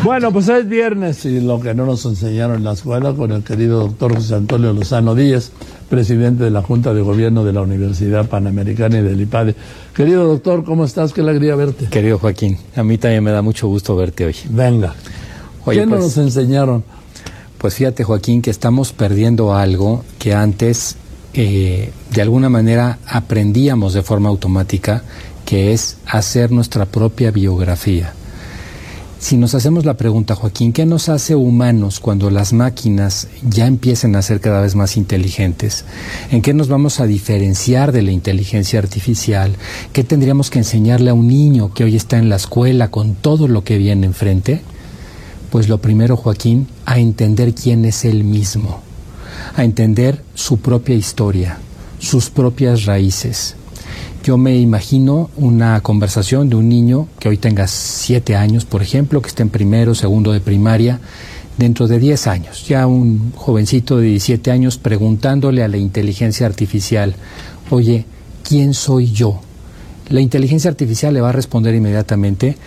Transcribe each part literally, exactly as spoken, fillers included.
Bueno, pues es viernes y lo que no nos enseñaron en la escuela con el querido doctor José Antonio Lozano Díez, presidente de la Junta de Gobierno de la Universidad Panamericana y del IPADE. Querido doctor, ¿cómo estás? Qué alegría verte. Querido Joaquín, a mí también me da mucho gusto verte hoy. Venga. Oye, ¿Qué pues, no nos enseñaron? Pues fíjate, Joaquín, que estamos perdiendo algo que antes, eh, de alguna manera, aprendíamos de forma automática, que es hacer nuestra propia biografía. Si nos hacemos la pregunta, Joaquín, ¿qué nos hace humanos cuando las máquinas ya empiecen a ser cada vez más inteligentes? ¿En qué nos vamos a diferenciar de la inteligencia artificial? ¿Qué tendríamos que enseñarle a un niño que hoy está en la escuela con todo lo que viene enfrente? Pues lo primero, Joaquín, a entender quién es él mismo, a entender su propia historia, sus propias raíces. Yo me imagino una conversación de un niño que hoy tenga siete años, por ejemplo, que esté en primero, segundo de primaria, dentro de diez años, ya un jovencito de diecisiete años preguntándole a la inteligencia artificial, oye, ¿quién soy yo? La inteligencia artificial le va a responder inmediatamente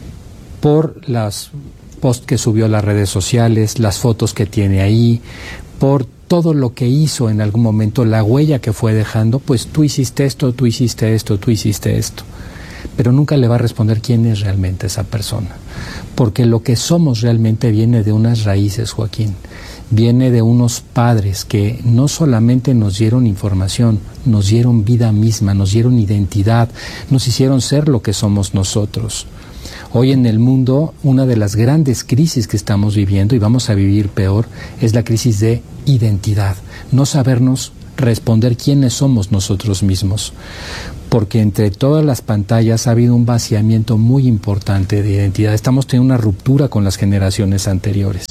por las posts que subió a las redes sociales, las fotos que tiene ahí, por todo lo que hizo en algún momento, la huella que fue dejando, pues tú hiciste esto, tú hiciste esto, tú hiciste esto. Pero nunca le va a responder quién es realmente esa persona. Porque lo que somos realmente viene de unas raíces, Joaquín. Viene de unos padres que no solamente nos dieron información, nos dieron vida misma, nos dieron identidad, nos hicieron ser lo que somos nosotros. Hoy en el mundo, una de las grandes crisis que estamos viviendo, y vamos a vivir peor, es la crisis de identidad. No sabernos responder quiénes somos nosotros mismos. Porque entre todas las pantallas ha habido un vaciamiento muy importante de identidad. Estamos teniendo una ruptura con las generaciones anteriores.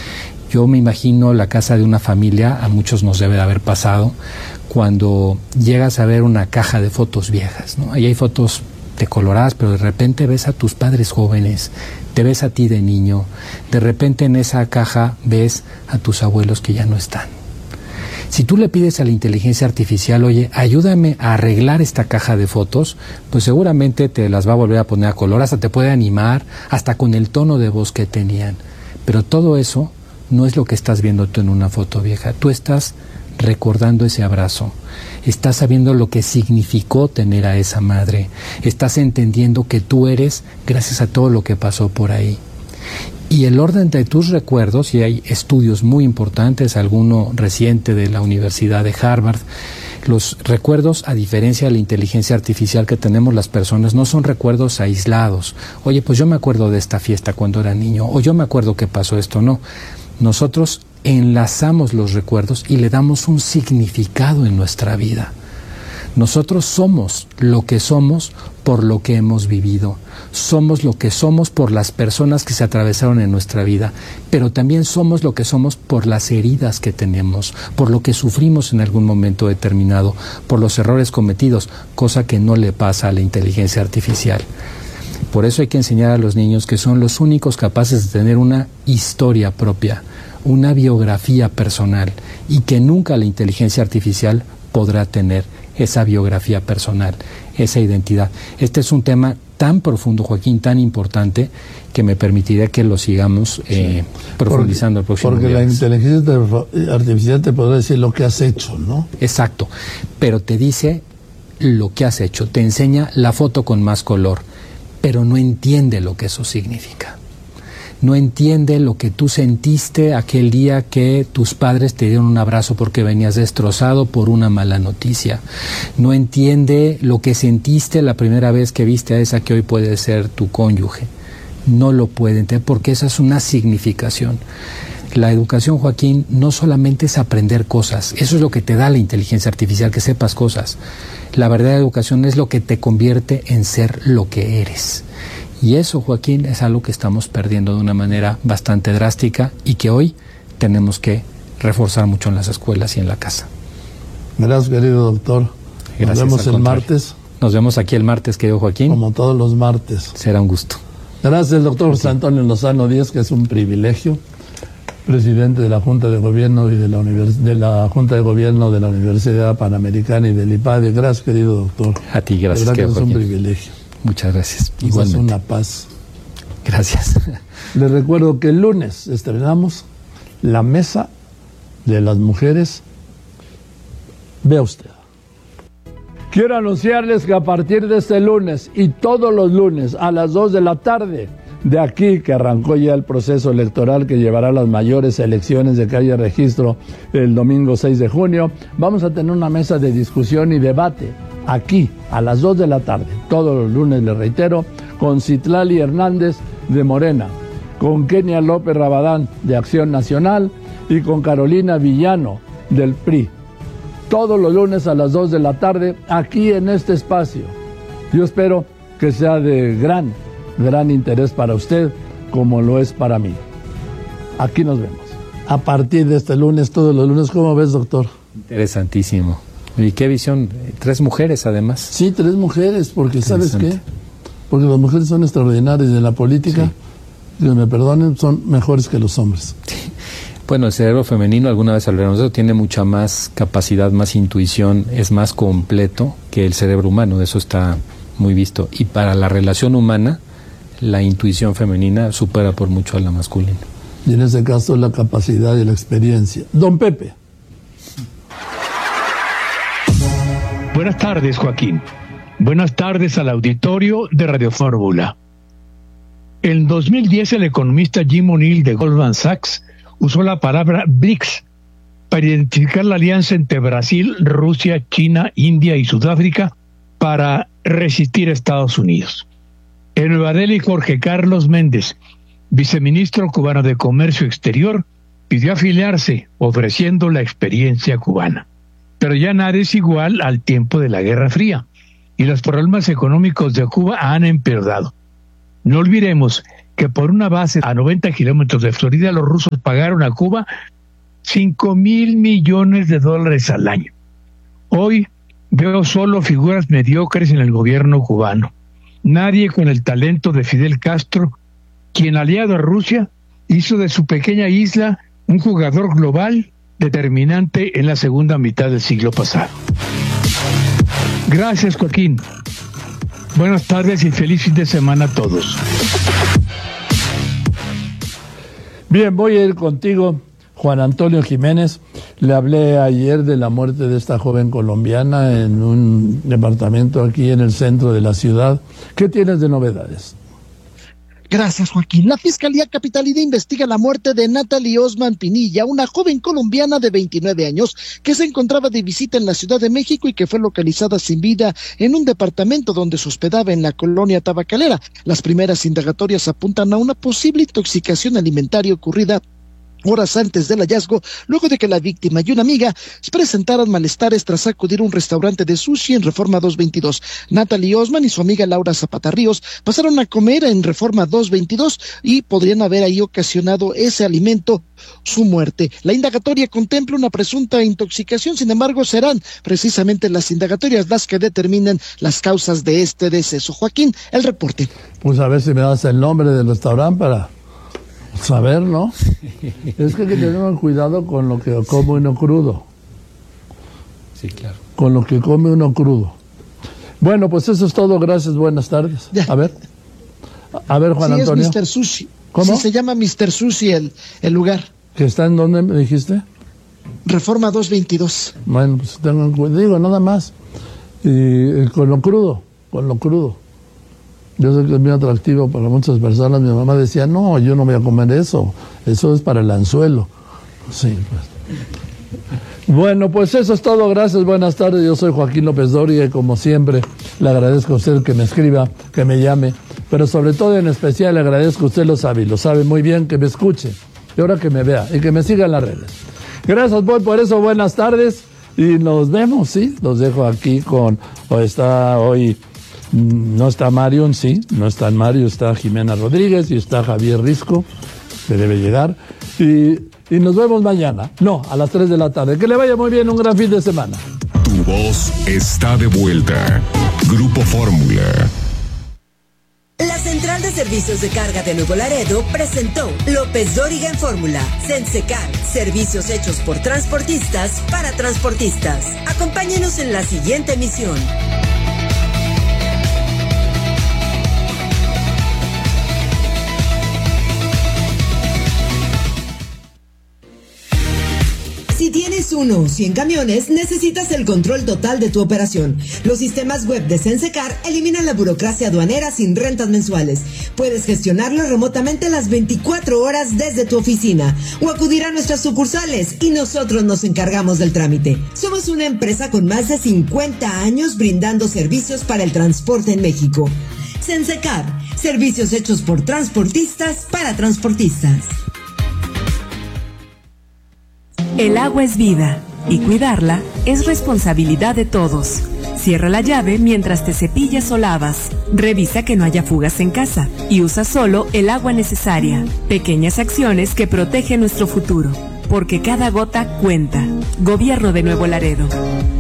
Yo me imagino la casa de una familia, a muchos nos debe de haber pasado, cuando llegas a ver una caja de fotos viejas, ¿no? Ahí hay fotos decoloradas, pero de repente ves a tus padres jóvenes, te ves a ti de niño, de repente en esa caja ves a tus abuelos que ya no están. Si tú le pides a la inteligencia artificial, oye, ayúdame a arreglar esta caja de fotos, pues seguramente te las va a volver a poner a color, hasta te puede animar, hasta con el tono de voz que tenían. Pero todo eso no es lo que estás viendo tú en una foto vieja. Tú estás recordando ese abrazo, estás sabiendo lo que significó tener a esa madre, estás entendiendo que tú eres gracias a todo lo que pasó por ahí. Y el orden de tus recuerdos, y hay estudios muy importantes, alguno reciente de la Universidad de Harvard, los recuerdos, a diferencia de la inteligencia artificial que tenemos las personas, no son recuerdos aislados. Oye, pues yo me acuerdo de esta fiesta cuando era niño, o yo me acuerdo que pasó esto, no. Nosotros enlazamos los recuerdos y le damos un significado en nuestra vida. Nosotros somos lo que somos por lo que hemos vivido. Somos lo que somos por las personas que se atravesaron en nuestra vida, pero también somos lo que somos por las heridas que tenemos, por lo que sufrimos en algún momento determinado, por los errores cometidos, cosa que no le pasa a la inteligencia artificial. Por eso hay que enseñar a los niños que son los únicos capaces de tener una historia propia, una biografía personal, y que nunca la inteligencia artificial podrá tener esa biografía personal, esa identidad. Este es un tema tan profundo, Joaquín, tan importante, que me permitiré que lo sigamos eh, sí. profundizando porque, el próximo Porque viernes. La inteligencia artificial te podrá decir lo que has hecho, ¿no? Exacto, pero te dice lo que has hecho, te enseña la foto con más color, pero no entiende lo que eso significa. No entiende lo que tú sentiste aquel día que tus padres te dieron un abrazo porque venías destrozado por una mala noticia. No entiende lo que sentiste la primera vez que viste a esa que hoy puede ser tu cónyuge. No lo puede entender porque esa es una significación. La educación, Joaquín, no solamente es aprender cosas. Eso es lo que te da la inteligencia artificial, que sepas cosas. La verdadera educación es lo que te convierte en ser lo que eres. Y eso, Joaquín, es algo que estamos perdiendo de una manera bastante drástica y que hoy tenemos que reforzar mucho en las escuelas y en la casa. Gracias, querido doctor. Nos Gracias, vemos el martes. Nos vemos aquí el martes, querido Joaquín. Como todos los martes. Será un gusto. Gracias, doctor José Antonio Lozano Díez, que es un privilegio, presidente de la Junta de Gobierno y de la, univers de la Junta de Gobierno de la Universidad Panamericana y del IPADE. Gracias, querido doctor. A ti, gracias, de verdad querido que es Joaquín. un privilegio. Muchas gracias. Nos Igualmente. hace una paz. Gracias. Les recuerdo que el lunes estrenamos la mesa de las mujeres. Vea usted. Quiero anunciarles que a partir de este lunes y todos los lunes a las dos de la tarde, de aquí que arrancó ya el proceso electoral que llevará a las mayores elecciones de que haya registro el domingo seis de junio, vamos a tener una mesa de discusión y debate aquí a las dos de la tarde, todos los lunes, les reitero, con Citlali Hernández de Morena, con Kenia López Rabadán de Acción Nacional y con Carolina Villano del P R I. Todos los lunes a las dos de la tarde, aquí en este espacio. Yo espero que sea de gran, gran interés para usted, como lo es para mí. Aquí nos vemos. A partir de este lunes, todos los lunes, ¿cómo ves, doctor? Interesantísimo. ¿Y qué visión? Tres mujeres, además. Sí, tres mujeres, porque ¿sabes qué? Porque las mujeres son extraordinarias en la política. Sí. Que me perdonen, son mejores que los hombres. Sí. Bueno, el cerebro femenino, alguna vez hablaremos de eso, tiene mucha más capacidad, más intuición, es más completo que el cerebro humano, eso está muy visto. Y para la relación humana, la intuición femenina supera por mucho a la masculina. Y en ese caso, la capacidad y la experiencia. Don Pepe. Buenas tardes, Joaquín. Buenas tardes al auditorio de Radio Fórmula. En dos mil diez, el economista Jim O'Neill de Goldman Sachs usó la palabra B R I C S para identificar la alianza entre Brasil, Rusia, China, India y Sudáfrica para resistir a Estados Unidos. En Nueva Delhi, Jorge Carlos Méndez, viceministro cubano de Comercio Exterior, pidió afiliarse, ofreciendo la experiencia cubana. Pero ya nada es igual al tiempo de la Guerra Fría, y los problemas económicos de Cuba han empeorado. No olvidemos que por una base a noventa kilómetros de Florida, los rusos pagaron a Cuba cinco mil millones de dólares al año. Hoy veo solo figuras mediocres en el gobierno cubano. Nadie con el talento de Fidel Castro, quien aliado a Rusia, hizo de su pequeña isla un jugador global determinante en la segunda mitad del siglo pasado. Gracias, Joaquín. Buenas tardes y feliz fin de semana a todos. Bien, voy a ir contigo, Juan Antonio Jiménez. Le hablé ayer de la muerte de esta joven colombiana en un departamento aquí en el centro de la ciudad. ¿Qué tienes de novedades? Gracias, Joaquín. La Fiscalía Capitalina investiga la muerte de Natalie Osman Pinilla, una joven colombiana de veintinueve años que se encontraba de visita en la Ciudad de México y que fue localizada sin vida en un departamento donde se hospedaba en la colonia tabacalera. Las primeras indagatorias apuntan a una posible intoxicación alimentaria ocurrida horas antes del hallazgo, luego de que la víctima y una amiga presentaran malestares tras acudir a un restaurante de sushi en Reforma doscientos veintidós. Natalie Osman y su amiga Laura Zapata Ríos pasaron a comer en Reforma doscientos veintidós y podrían haber ahí ocasionado ese alimento su muerte. La indagatoria contempla una presunta intoxicación, sin embargo, serán precisamente las indagatorias las que determinen las causas de este deceso. Joaquín, el reporte. Pues a ver si me das el nombre del restaurante para saber, ¿no? Es que hay que tener cuidado con lo que come uno crudo. Sí, claro. Con lo que come uno crudo. Bueno, pues eso es todo. Gracias, buenas tardes. Ya. A ver. A ver, Juan sí, Antonio. Es mister Sushi. ¿Cómo? Sí, se llama mister Sushi el, el lugar. ¿Que está en dónde me dijiste? Reforma doscientos veintidós. Bueno, pues tengan cuidado. Digo, nada más. Y, y con lo crudo, con lo crudo. Yo sé que es muy atractivo para muchas personas. Mi mamá decía, no, yo no voy a comer eso. Eso es para el anzuelo. Sí, pues. Bueno, pues eso es todo. Gracias, buenas tardes. Yo soy Joaquín López Dóriga y como siempre le agradezco a usted que me escriba, que me llame. Pero sobre todo en especial le agradezco a usted, lo sabe, y lo sabe muy bien, que me escuche. Y ahora que me vea y que me siga en las redes. Gracias, voy por eso. Buenas tardes. Y nos vemos, ¿sí? Los dejo aquí con... O está hoy... No está Mario, sí, no está Mario, está Jimena Rodríguez y está Javier Risco, que debe llegar. Y, y nos vemos mañana, no, a las tres de la tarde. Que le vaya muy bien, un gran fin de semana. Tu voz está de vuelta. Grupo Fórmula. La Central de Servicios de Carga de Nuevo Laredo presentó López Dóriga en Fórmula. Sensecar, servicios hechos por transportistas para transportistas. Acompáñenos en la siguiente emisión. tienes uno o cien camiones, necesitas el control total de tu operación. Los sistemas web de Sensecar eliminan la burocracia aduanera sin rentas mensuales. Puedes gestionarlo remotamente las veinticuatro horas desde tu oficina o acudir a nuestras sucursales y nosotros nos encargamos del trámite. Somos una empresa con más de cincuenta años brindando servicios para el transporte en México. Sensecar, servicios hechos por transportistas para transportistas. El agua es vida y cuidarla es responsabilidad de todos. Cierra la llave mientras te cepillas o lavas. Revisa que no haya fugas en casa y usa solo el agua necesaria. Pequeñas acciones que protegen nuestro futuro, porque cada gota cuenta. Gobierno de Nuevo Laredo.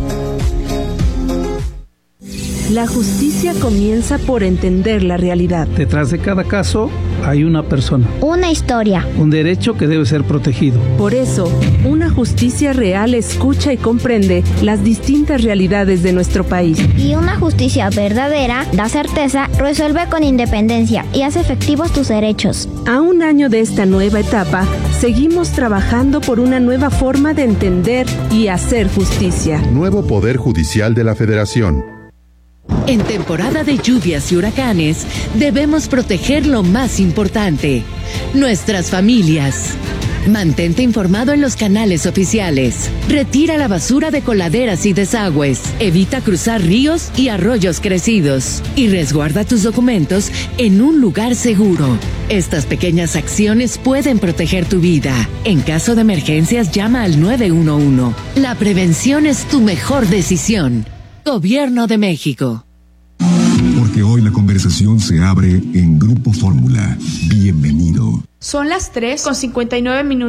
La justicia comienza por entender la realidad. Detrás de cada caso hay una persona. Una historia. Un derecho que debe ser protegido. Por eso, una justicia real escucha y comprende las distintas realidades de nuestro país. Y una justicia verdadera da certeza, resuelve con independencia y hace efectivos tus derechos. A un año de esta nueva etapa, seguimos trabajando por una nueva forma de entender y hacer justicia. Nuevo Poder Judicial de la Federación. En temporada de lluvias y huracanes, debemos proteger lo más importante, nuestras familias. Mantente informado en los canales oficiales. Retira la basura de coladeras y desagües. Evita cruzar ríos y arroyos crecidos. Y resguarda tus documentos en un lugar seguro. Estas pequeñas acciones pueden proteger tu vida. En caso de emergencias, llama al nueve uno uno. La prevención es tu mejor decisión. Gobierno de México. Porque hoy la conversación se abre en Grupo Fórmula. Bienvenido. Son las tres con cincuenta y nueve minutos.